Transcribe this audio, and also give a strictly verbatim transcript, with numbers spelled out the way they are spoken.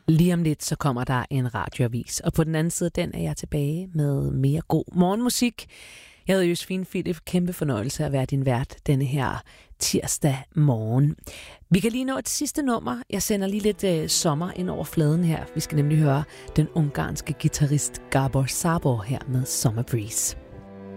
Lige om lidt, så kommer der en radioavis, og på den anden side, den er jeg tilbage med mere god morgenmusik. Jeg hedder Josefine Philip. Kæmpe fornøjelse at være din vært denne her tirsdag morgen. Vi kan lige nå et sidste nummer. Jeg sender lige lidt øh, sommer ind over fladen her. Vi skal nemlig høre den ungarske guitarist Gabor Szabó her med Summer Breeze.